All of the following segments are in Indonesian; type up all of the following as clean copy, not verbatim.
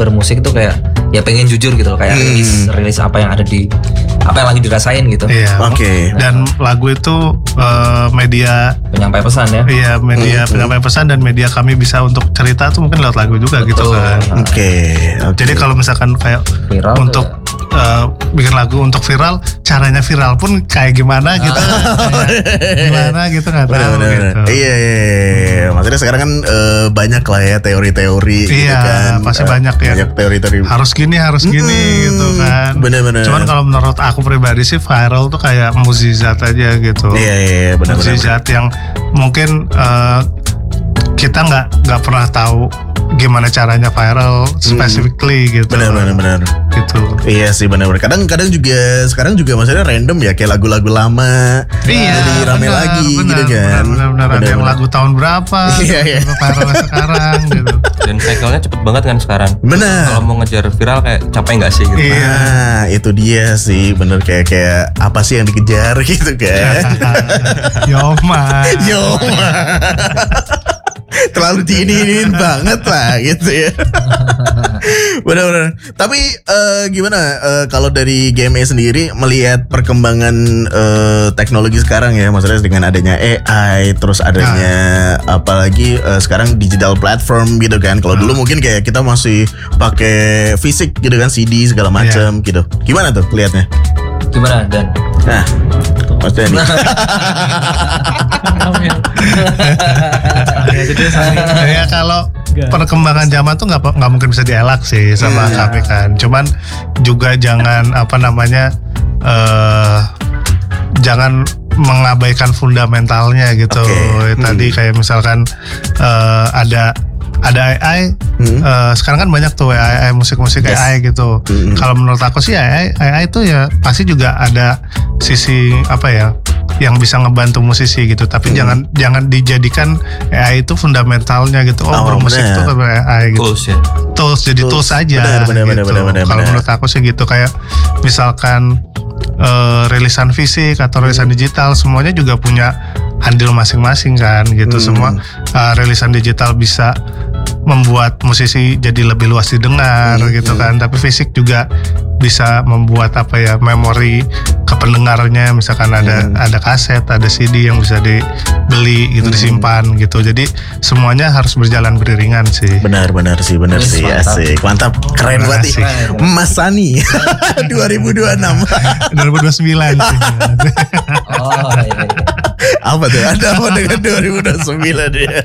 bermusik tuh kayak ya pengen jujur gitu loh, kayak rilis apa yang ada di apa yang lagi dirasain gitu. Iya. Oke. Dan lagu itu media Penyampai pesan ya. Iya, media penyampaian pesan dan media kami bisa untuk cerita tuh mungkin lewat lagu juga. Betul. Gitu kan. Oke. Jadi kalau misalkan kayak Viral untuk bikin lagu untuk viral, caranya viral pun kayak gimana gitu, gimana gitu nggak tahu gitu. Iya. Maksudnya sekarang kan banyak lah ya teori-teori gitu Iya, kan. pasti banyak ya. Banyak teori-teori. Harus gini gitu kan. Bener-bener. Cuman kalau menurut aku pribadi sih viral tuh kayak mukjizat aja gitu. Iya, benar-benar. Mukjizat yang mungkin kita nggak pernah tahu gimana caranya viral specifically gitu. Benar. Gitu. Iya sih benar-benar. Kadang juga sekarang juga maksudnya random ya, kayak lagu-lagu lama. Jadi rame lagi gitu kan. Benar. Ada yang lagu tahun berapa? Iya. Viral sekarang gitu. Dan cycle-nya cepet banget kan sekarang. Benar. Kalau mau ngejar viral kayak capek nggak sih gitu. Iya. Nah, itu dia sih bener, kayak apa sih yang dikejar gitu kan. Yoma. Terlalu diinin banget lah gitu ya. Benar-benar. Tapi gimana kalau dari GME sendiri melihat perkembangan teknologi sekarang ya, maksudnya dengan adanya AI, terus adanya apalagi sekarang digital platform gitu kan. Kalau dulu mungkin kayak kita masih pakai fisik gitu kan, CD segala macam gitu. Gimana tuh lihatnya? Gimana Dan? Nah, Mas Dani. Ya kalau perkembangan zaman tuh nggak mungkin bisa dielak sih sama kami kan. Cuman juga jangan jangan mengabaikan fundamentalnya gitu. Tadi kayak misalkan ada AI, sekarang kan banyak tuh AI musik-musik AI gitu. Kalau menurut aku sih AI itu ya pasti juga ada sisi apa ya yang bisa ngebantu musisi gitu. Tapi jangan dijadikan AI itu fundamentalnya gitu. Bermusik itu AI gitu. Tools ya. Tools aja. Bener. Kalau menurut aku sih gitu, kayak misalkan rilisan fisik atau rilisan digital semuanya juga punya andil masing-masing kan gitu. Semua rilisan digital bisa membuat musisi jadi lebih luas didengar gitu kan, tapi fisik juga bisa membuat memori ke pendengarnya, misalkan ada kaset, ada CD yang bisa dibeli gitu, disimpan gitu. Jadi semuanya harus berjalan beriringan sih. Benar sih, asik, mantap, keren banget sih Mas Sani. 2026 2029 sih. Iya. Apa tuh? Ada apa dengan 2029 dia?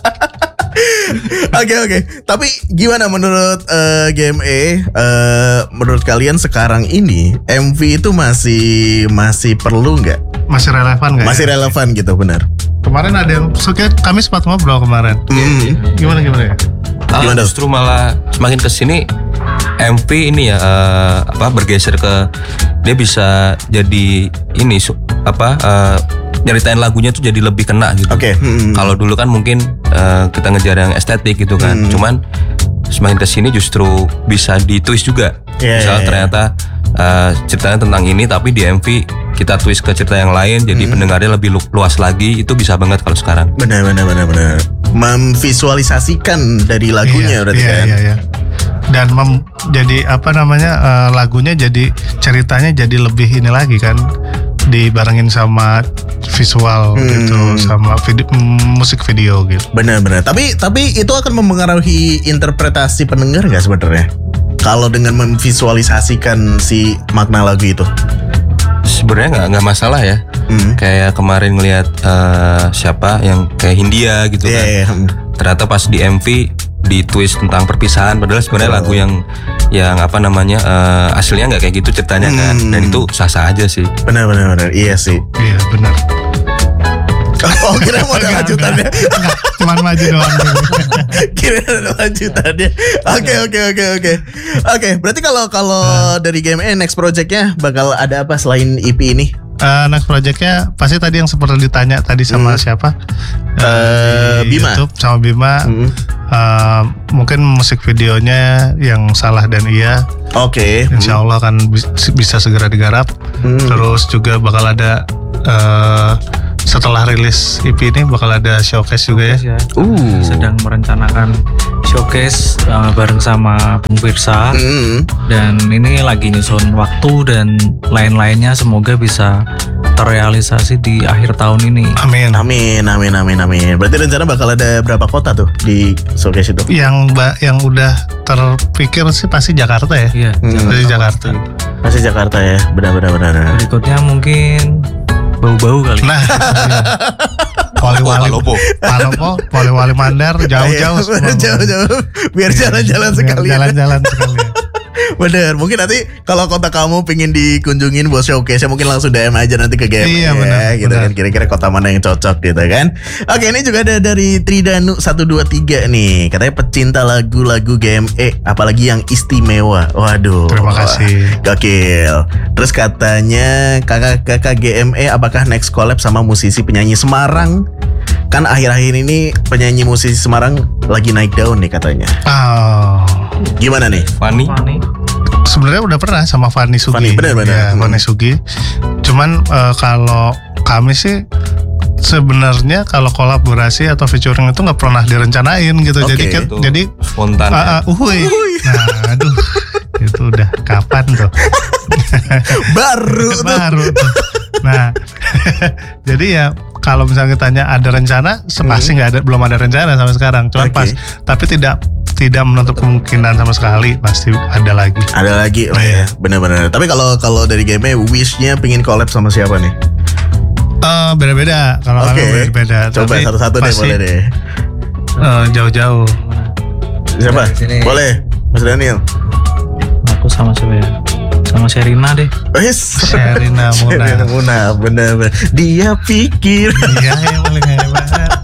Oke. Tapi gimana menurut GME? Menurut kalian sekarang ini MV itu masih perlu nggak? Masih relevan nggak? Masih relevan gitu, benar. Kemarin ada yang kami sempat ngobrol kemarin. Gimana ya? Gimana? Justru malah semakin kesini MV ini ya bergeser ke dia bisa jadi ini nyeritain lagunya tuh jadi lebih kena gitu. Kalau dulu kan mungkin kita ngejar yang estetik gitu kan. Cuman semakin kesini justru bisa ditwist juga. Misalnya ternyata ceritanya tentang ini, tapi di MV kita twist ke cerita yang lain, jadi pendengarnya lebih luas lagi. Itu bisa banget kalau sekarang. Benar. Memvisualisasikan dari lagunya berarti kan. Iya. Dan jadi lagunya jadi ceritanya jadi lebih ini lagi kan, dibarengin sama visual gitu, sama musik video gitu. Benar. Tapi itu akan mempengaruhi interpretasi pendengar nggak sebenarnya? Kalau dengan memvisualisasikan si makna lagu itu? Sebenarnya nggak masalah ya. Kayak kemarin ngelihat siapa yang kayak Hindia gitu kan. Ternyata pas di MV di twist tentang perpisahan, padahal sebenarnya lagu yang aslinya nggak kayak gitu ceritanya kan. Dan itu sah-sah aja sih. Benar. Iya sih. Iya benar. Oh, kira mau ada lanjutannya. Enggak, cuman maju doang. Kira ada lanjutannya. Oke. Berarti kalau dari GME next projectnya bakal ada apa selain EP ini? Next projectnya pasti tadi yang seperti ditanya tadi sama siapa? Bima. YouTube sama Bima. Mungkin musik videonya yang Salah dan Iya. Oke. Insya Allah kan bisa segera digarap. Terus juga bakal ada setelah rilis EP ini bakal ada showcase juga ya. Sedang merencanakan showcase bareng sama pemirsa. Dan ini lagi nyusun waktu dan lain-lainnya, semoga bisa terrealisasi di akhir tahun ini. Amin. Amin. Berarti rencana bakal ada berapa kota tuh di showcase itu? Yang udah terpikir sih pasti Jakarta ya. Iya, Jakarta. Pasti Jakarta ya, benar. Berikutnya mungkin bau-bau kali. Nah, Wali Mandar, jauh-jauh semua. Jauh-jauh, biar jalan-jalan sekalian. Jalan-jalan sekalian. Bener, mungkin nanti kalau kota kamu pingin dikunjungin buat showcase, mungkin langsung DM aja nanti ke game. Iya, benar, gitu benar. kan, kira-kira kota mana yang cocok gitu kan. Oke, ini juga ada dari Tridanu 123 nih, katanya pecinta lagu-lagu GME, apalagi yang istimewa. Waduh, Terima kasih. Gokil. Terus katanya kakak GME, apakah next collab sama musisi penyanyi Semarang? Kan akhir-akhir ini penyanyi musisi Semarang lagi naik daun nih katanya. Oh. Gimana nih? Fanny. Sebenarnya udah pernah sama Fanny Sugi. Fanny, benar. Ya, Fanny Sugi. Cuman kalau kami sih sebenarnya kalau kolaborasi atau featuring itu nggak pernah direncanain gitu. Oke, Jadi spontan. Uhuy. Nah, aduh. Itu udah kapan tuh? Baru tuh. Nah, jadi ya kalau misalnya tanya ada rencana, pasti belum ada rencana sampai sekarang. Cuman tapi tidak menutup kemungkinan sama sekali, pasti ada lagi. Ada lagi, oh ya, benar-benar. Tapi kalau dari game wish-nya pingin collab sama siapa nih? Beda-beda. Kalau kami beda-beda. Coba tapi satu-satu deh, boleh deh. Jauh-jauh. Siapa? Boleh, Mas Daniel. Aku sama siapa ya? Sama Sherina deh. Sherina Muna, bener. Dia pikir. Iya, yang paling hebat.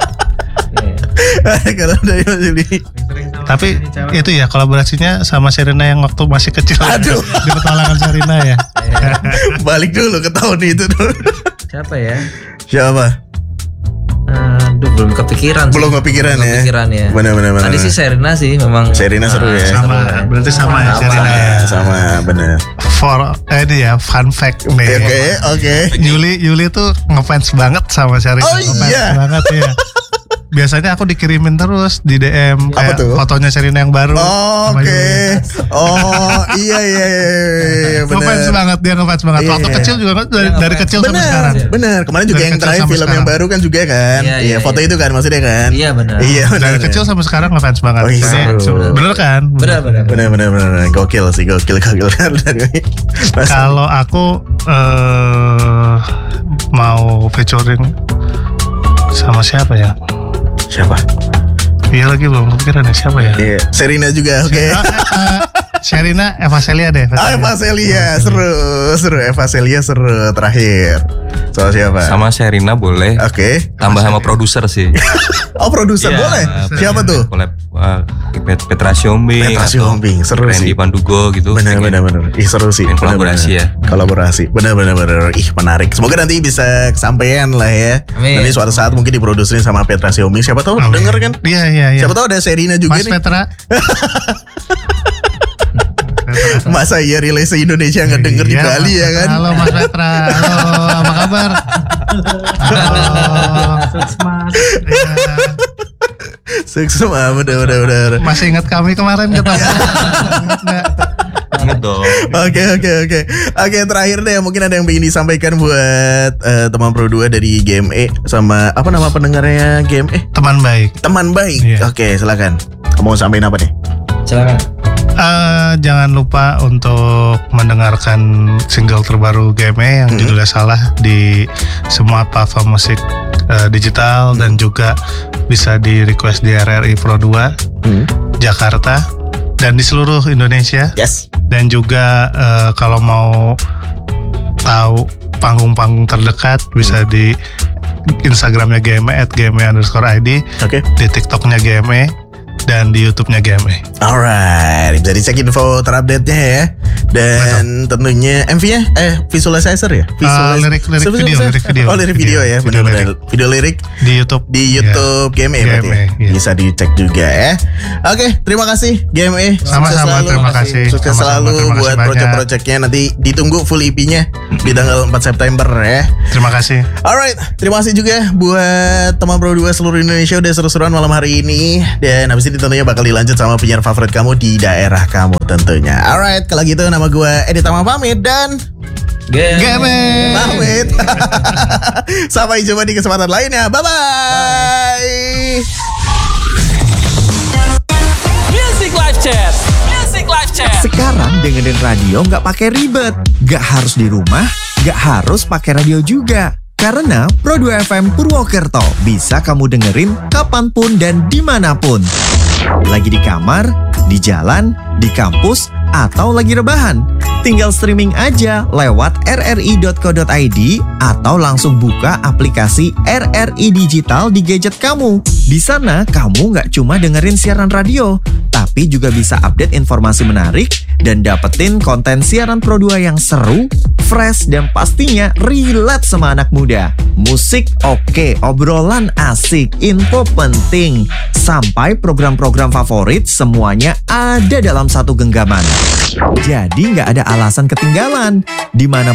Kalau dari Mas Yuli. Tapi itu ya kolaborasinya sama Sherina yang waktu masih kecil. Aduh. Di petualangan Sherina ya. Balik dulu ke tahun itu dulu. Siapa ya? Siapa? Aduh, belum kepikiran ya. Bener. Tadi sih Sherina sih memang. Sherina seru ya. Berarti sama ya Sherina ya. Sama, bener. Ini ya fun fact nih. Oke. Yuli tuh ngefans banget sama Sherina. Oh iya. Banget ya. Biasanya aku dikirimin terus di DM apa tuh? Fotonya Sherina yang baru. Oke. Oh iya. Ngefans banget dia banget. Waktu kecil juga dari kecil sampai sekarang. Bener. Kemarin juga yang terakhir film yang baru kan juga kan. Iya, foto itu kan maksudnya kan. Iya benar. Iya, dari kecil sampai sekarang ngefans banget. Oh, iya. Bener kan? Bener. Gokil. Kalau aku mau featuring sama siapa ya? Siapa? Iya lagi belum kepikiran ya siapa ya? Iya. Sherina juga, oke. Sherina, Eva Celia deh. Eva Celia, seru. Eva Celia seru terakhir. Soal siapa? Sama Sherina boleh. Oke. Tambah sama produser sih. Oh produser boleh. Siapa tuh? Collab Petra Siombing. Seru sih. Randy Pandugo gitu. Bener. Ih seru sih. Kolaborasi ya. Kolaborasi. Bener. Ih menarik. Semoga nanti bisa kesampaian lah ya. Amin. Nanti suatu saat mungkin diproduserin sama Petra Siombing. Siapa tahu denger kan? Iya. Siapa tahu ada Sherina juga Mas nih. Petra. Masa iya relay se-Indonesia nggak denger di Bali ya kan? Halo Mas Petra. Halo, apa kabar? Halo. Sukses mah, bener. Masih ingat kami kemarin ketemu? Ingat dong. Oke, terakhir deh mungkin ada yang ingin disampaikan buat teman Pro 2 dari GME sama apa nama pendengarnya GME? Teman baik. Iya. Oke, silakan. Kamu mau sampaikan apa nih? Silakan. Jangan lupa untuk mendengarkan single terbaru GME yang judulnya Salah di semua platform musik digital dan juga bisa di request di RRI Pro 2 Jakarta dan di seluruh Indonesia. Yes. Dan juga kalau mau tahu panggung-panggung terdekat bisa di Instagramnya GME @gme_id, di TikToknya GME dan di YouTube-nya GME. Alright, bisa dicek info terupdate-nya ya Dan tentunya MV-nya visualizer ya? Lirik video. Oh, lirik video ya, benar-benar. Video lirik di YouTube. Di YouTube GME berarti ya? Bisa dicek juga ya. Oke, terima kasih GME. Sama-sama, terima kasih. Sukses selalu buat project-projectnya. Nanti ditunggu full EP-nya di tanggal 4 September ya. Terima kasih. Alright, terima kasih juga buat teman Pro 2 seluruh Indonesia udah seru-seruan malam hari ini. Dan habis ini tentunya bakal dilanjut sama penyiar favorit kamu di daerah kamu tentunya. Alright, kalau gitu nama gue Edi Tama pamit dan GME pamit. Sampai jumpa di kesempatan lainnya. Bye-bye. Music Live Chat. Sekarang dengerin radio nggak pakai ribet, nggak harus di rumah, nggak harus pakai radio juga. Karena Pro 2 FM Purwokerto bisa kamu dengerin kapanpun dan dimanapun. Lagi di kamar, di jalan, di kampus, atau lagi rebahan. Tinggal streaming aja lewat rri.co.id atau langsung buka aplikasi RRI Digital di gadget kamu. Di sana kamu nggak cuma dengerin siaran radio, tapi juga bisa update informasi menarik dan dapetin konten siaran Pro 2 yang seru, fresh, dan pastinya relate sama anak muda. Musik oke, obrolan asik, info penting, sampai program-program favorit semuanya ada dalam satu genggaman. Jadi nggak ada alasan ketinggalan. Dimana